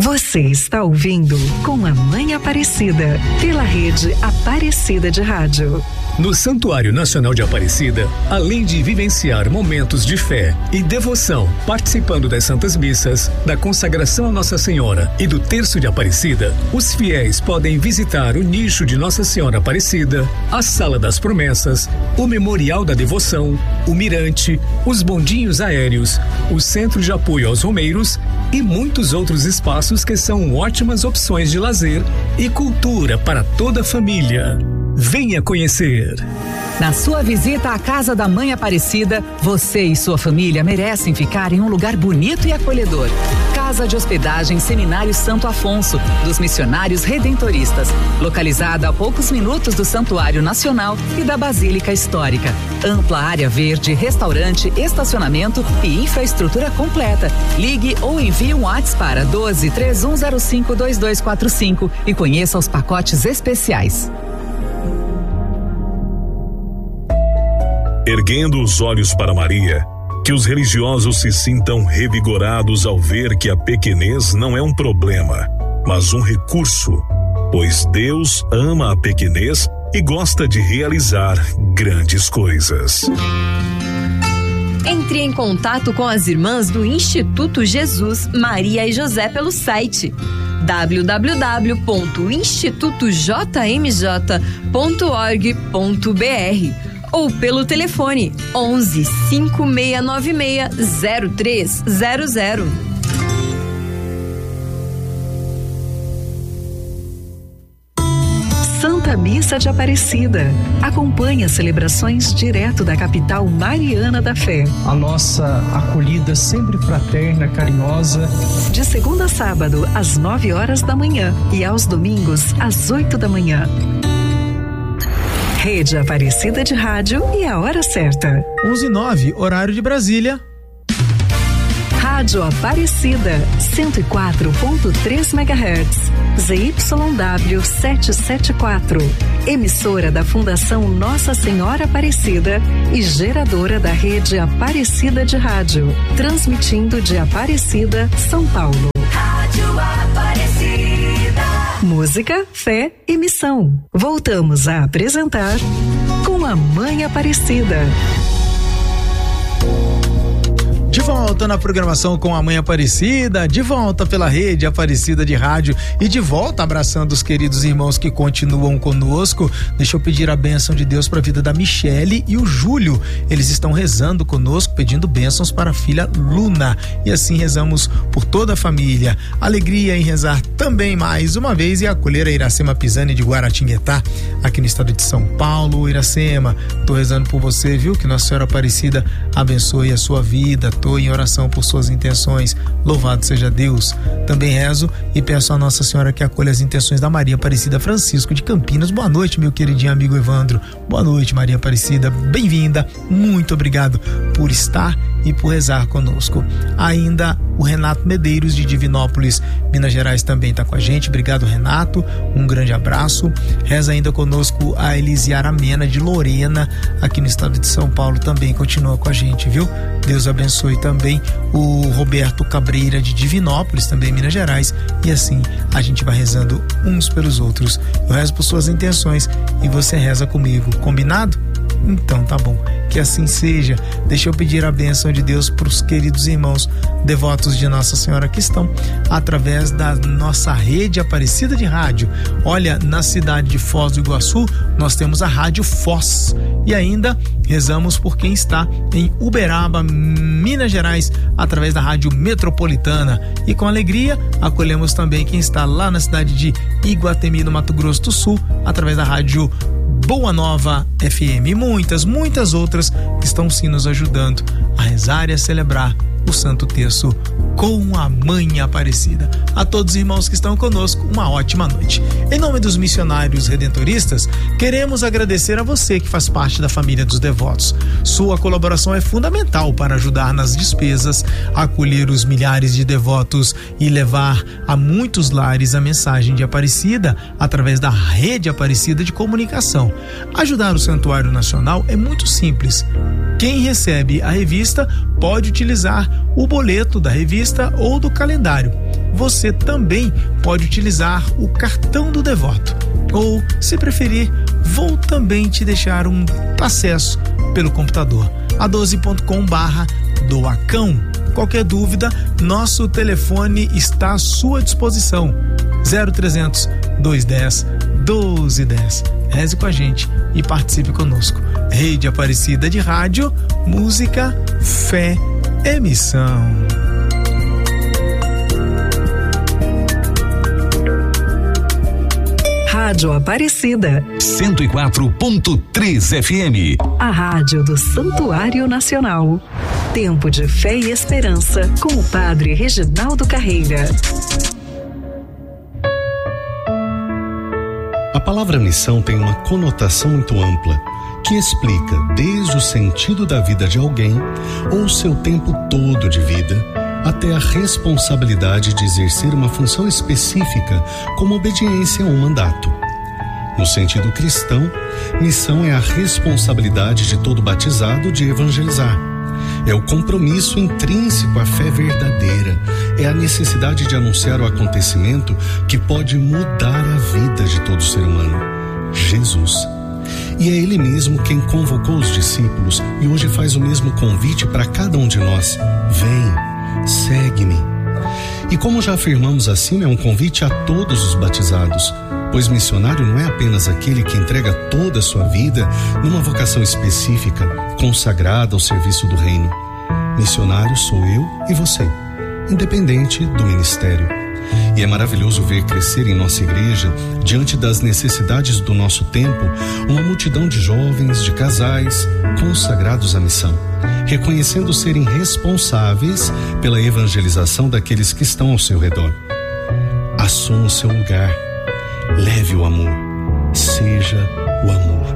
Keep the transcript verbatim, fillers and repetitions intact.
Você está ouvindo Com a Mãe Aparecida, pela rede Aparecida de Rádio. No Santuário Nacional de Aparecida, além de vivenciar momentos de fé e devoção, participando das Santas Missas, da consagração a Nossa Senhora e do Terço de Aparecida, os fiéis podem visitar o nicho de Nossa Senhora Aparecida, a Sala das Promessas, o Memorial da Devoção, o Mirante, os bondinhos aéreos, o Centro de Apoio aos Romeiros e muitos outros espaços que são ótimas opções de lazer e cultura para toda a família. Venha conhecer. Na sua visita à Casa da Mãe Aparecida, você e sua família merecem ficar em um lugar bonito e acolhedor. Casa de Hospedagem Seminário Santo Afonso, dos Missionários Redentoristas, localizada a poucos minutos do Santuário Nacional e da Basílica Histórica. Ampla área verde, restaurante, estacionamento e infraestrutura completa. Ligue ou envie um WhatsApp para doze, três um zero cinco, dois dois quatro cinco e conheça os pacotes especiais. Erguendo os olhos para Maria, que os religiosos se sintam revigorados ao ver que a pequenez não é um problema, mas um recurso, pois Deus ama a pequenez e gosta de realizar grandes coisas. Entre em contato com as irmãs do Instituto Jesus, Maria e José pelo site w w w ponto instituto j m j ponto org ponto b r ou pelo telefone onze, cinco seis nove seis, zero três zero zero. Santa Missa de Aparecida. Acompanhe as celebrações direto da capital mariana da fé. A nossa acolhida sempre fraterna, carinhosa. De segunda a sábado, às nove horas da manhã e aos domingos, às oito da manhã. Rede Aparecida de Rádio e a hora certa. onze e nove, horário de Brasília. Rádio Aparecida, cento e quatro ponto três megahertz, Z Y W setecentos e setenta e quatro. Emissora da Fundação Nossa Senhora Aparecida e geradora da rede Aparecida de Rádio. Transmitindo de Aparecida, São Paulo. Rádio Aparecida. Música, fé e missão. Voltamos a apresentar Com a Mãe Aparecida. De volta na programação Com a Mãe Aparecida, de volta pela rede Aparecida de Rádio e de volta abraçando os queridos irmãos que continuam conosco. Deixa eu pedir a bênção de Deus para a vida da Michele e o Júlio. Eles estão rezando conosco, pedindo bênçãos para a filha Luna. E assim rezamos por toda a família. Alegria em rezar também mais uma vez e acolher a Iracema Pisani de Guaratinguetá, aqui no estado de São Paulo. Iracema, tô rezando por você, viu? Que Nossa Senhora Aparecida abençoe a sua vida. Estou em oração por suas intenções. Louvado seja Deus. Também rezo e peço a Nossa Senhora que acolha as intenções da Maria Aparecida Francisco de Campinas. Boa noite, meu queridinho amigo Evandro. Boa noite, Maria Aparecida. Bem-vinda. Muito obrigado por estar e por rezar conosco. Ainda o Renato Medeiros de Divinópolis, Minas Gerais, também está com a gente. Obrigado, Renato. Um grande abraço. Reza ainda conosco a Elisiara Mena de Lorena, aqui no estado de São Paulo, também continua com a gente, viu? Deus abençoe também o Roberto Cabreira de Divinópolis, também em Minas Gerais, e assim a gente vai rezando uns pelos outros. Eu rezo por suas intenções e você reza comigo, combinado? Então tá bom, que assim seja. Deixa eu pedir a bênção de Deus para os queridos irmãos devotos de Nossa Senhora que estão através da nossa rede Aparecida de Rádio. Olha, na cidade de Foz do Iguaçu nós temos a Rádio Foz, e ainda rezamos por quem está em Uberaba, Minas Gerais, através da Rádio Metropolitana, e com alegria acolhemos também quem está lá na cidade de Iguatemi, no Mato Grosso do Sul, através da Rádio Boa Nova F M, e muitas, muitas outras que estão sim nos ajudando a rezar e a celebrar o Santo Terço com a Mãe Aparecida. A todos os irmãos que estão conosco, uma ótima noite. Em nome dos missionários redentoristas, queremos agradecer a você que faz parte da família dos devotos. Sua colaboração é fundamental para ajudar nas despesas, acolher os milhares de devotos e levar a muitos lares a mensagem de Aparecida através da rede Aparecida de comunicação. Ajudar o Santuário Nacional é muito simples. Quem recebe a revista pode utilizar o boleto da revista ou do calendário. você também pode utilizar o cartão do devoto. Ou, se preferir, vou também te deixar um acesso pelo computador. a doze ponto com barra doacão. Qualquer dúvida, nosso telefone está à sua disposição. zero trezentos, duzentos e dez, doze dez. Reze com a gente e participe conosco. Rede Aparecida de Rádio, música, fé, emissão. Rádio Aparecida. cento e quatro ponto três F M. A rádio do Santuário Nacional. Tempo de fé e esperança com o padre Reginaldo Carreira. A palavra missão tem uma conotação muito ampla, que explica desde o sentido da vida de alguém ou seu tempo todo de vida, até a responsabilidade de exercer uma função específica como obediência a um mandato. No sentido cristão, missão é a responsabilidade de todo batizado de evangelizar. É o compromisso intrínseco à fé verdadeira, é a necessidade de anunciar o acontecimento que pode mudar a vida de todo ser humano, Jesus. E é Ele mesmo quem convocou os discípulos e hoje faz o mesmo convite para cada um de nós: vem, segue-me. E como já afirmamos acima, é um convite a todos os batizados, pois missionário não é apenas aquele que entrega toda a sua vida numa vocação específica, consagrada ao serviço do reino. Missionário sou eu e você, independente do ministério. E é maravilhoso ver crescer em nossa igreja, diante das necessidades do nosso tempo, uma multidão de jovens, de casais, consagrados à missão, reconhecendo serem responsáveis pela evangelização daqueles que estão ao seu redor. Assuma o seu lugar, leve o amor, seja o amor.